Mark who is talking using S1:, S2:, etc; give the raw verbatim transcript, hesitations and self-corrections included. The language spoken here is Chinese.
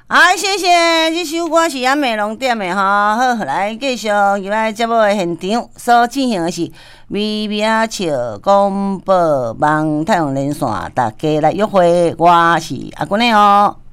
S1: 哎，谢谢，这首歌是阿美龙点的吼。好，来继续入来节目的现场，所进行的是微微啊笑广播网太阳连线，大家来约会，我是阿君的哦。